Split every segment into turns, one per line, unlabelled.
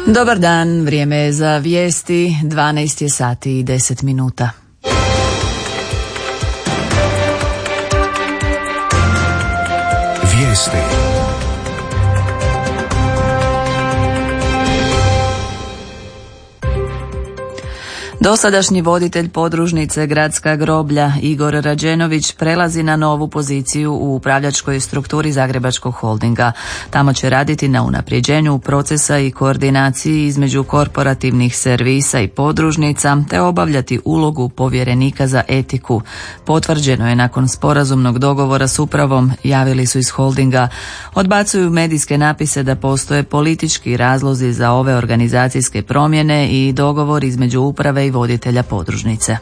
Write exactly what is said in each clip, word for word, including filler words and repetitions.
Dobar dan, vrijeme je za vijesti, dvanaest je sati i deset minuta.
Vijesti.
Dosadašnji voditelj podružnice Gradska groblja Igor Rađenović prelazi na novu poziciju u upravljačkoj strukturi Zagrebačkog holdinga. Tamo će raditi na unapređenju procesa i koordinaciji između korporativnih servisa i podružnica te obavljati ulogu povjerenika za etiku. Potvrđeno je nakon sporazumnog dogovora s upravom, javili su iz holdinga. Odbacuju medijske napise da postoje politički razlozi za ove organizacijske promjene i dogovor između uprave i voditelja podružnice.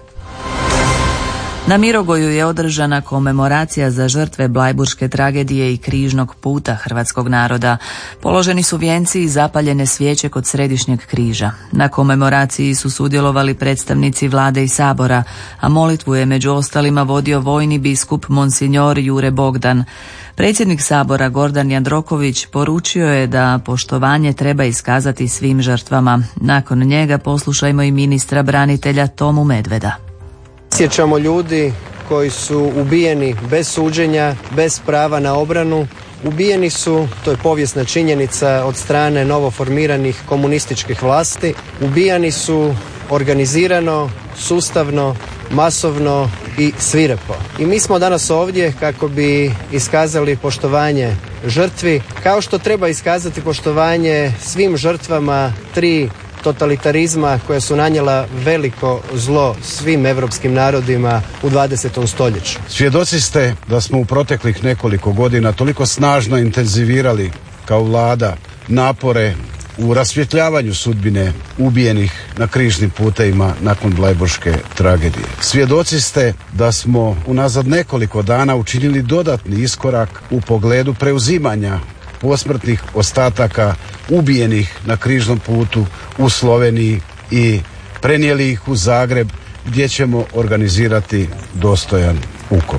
Na Mirogoju je održana komemoracija za žrtve Blajburške tragedije i križnog puta hrvatskog naroda. Položeni su vijenci i zapaljene svijeće kod središnjeg križa. Na komemoraciji su sudjelovali predstavnici vlade i sabora, a molitvu je među ostalima vodio vojni biskup Monsignor Jure Bogdan. Predsjednik sabora Gordan Jandroković poručio je da poštovanje treba iskazati svim žrtvama. Nakon njega poslušajmo i ministra branitelja Tomu Medveda.
Sjećamo ljudi koji su ubijeni bez suđenja, bez prava na obranu. Ubijeni su, to je povijesna činjenica, od strane novoformiranih komunističkih vlasti. Ubijani su organizirano, sustavno, masovno i svirepo. I mi smo danas ovdje kako bi iskazali poštovanje žrtvi, kao što treba iskazati poštovanje svim žrtvama tri totalitarizma koja su nanijela veliko zlo svim europskim narodima u dvadesetom stoljeću.
Svjedoci ste da smo u proteklih nekoliko godina toliko snažno intenzivirali kao vlada napore u rasvjetljavanju sudbine ubijenih na križnim putevima nakon Blajburške tragedije. Svjedoci ste da smo unazad nekoliko dana učinili dodatni iskorak u pogledu preuzimanja posmrtnih ostataka ubijenih na križnom putu u Sloveniji i prenijeli ih u Zagreb gdje ćemo organizirati dostojan ukop.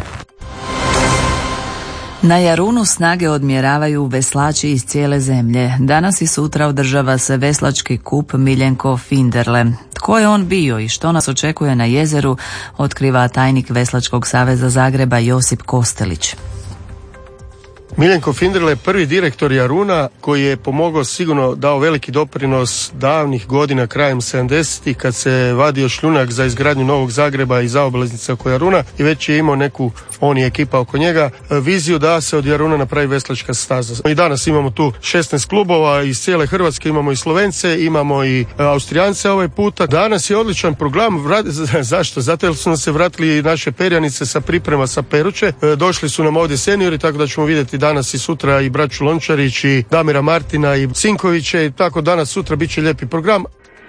Na Jarunu snage odmjeravaju veslači iz cijele zemlje. Danas i sutra održava se veslački kup Miljenko Finderle. Tko je on bio i što nas očekuje na jezeru, otkriva tajnik Veslačkog saveza Zagreba Josip Kostelić.
Miljenko Finderle je prvi direktor Jaruna koji je pomogao, sigurno dao veliki doprinos davnih godina krajem sedamdesetih kad se vadio šljunak za izgradnju Novog Zagreba i zaobilaznice oko Jaruna i već je imao neku, on i ekipa oko njega, viziju da se od Jaruna napravi veslačka staza. I danas imamo tu šesnaest klubova iz cijele Hrvatske, imamo i Slovence, imamo i Austrijance ovaj puta. Danas je odličan program. Vrat... Zašto? Zato jer su nam se vratili naše perjanice sa priprema sa Peruče. Došli su nam ovdje seniori, tako da ćemo vidjeti danas i sutra i braću Lončarić i Damira Martina i Cinkovića i tako danas sutra bit će lijepi program.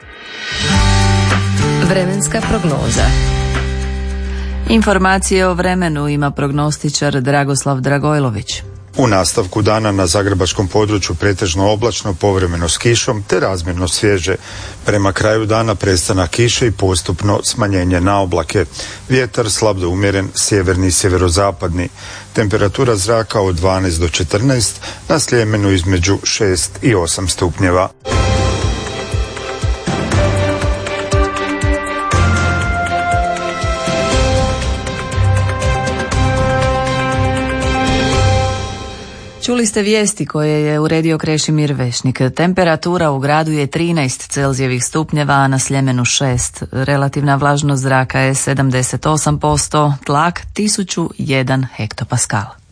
Vremenska prognoza. Informacije o vremenu ima prognostičar Dragoslav Dragojlović.
U nastavku dana na zagrebačkom području pretežno oblačno, povremeno s kišom te razmjerno svježe. Prema kraju dana prestanak kiše i postupno smanjenje na oblake. Vjetar slab do umjeren, sjeverni i sjeverozapadni. Temperatura zraka od dvanaest do četrnaest, na Sljemenu između šest i osam stupnjeva.
Čuli ste vijesti koje je uredio Krešimir Vešnik. Temperatura u gradu je trinaest Celzijevih stupnjeva, a na Sljemenu šest. Relativna vlažnost zraka je sedamdeset osam posto, tlak tisuću jedan hektopaskal.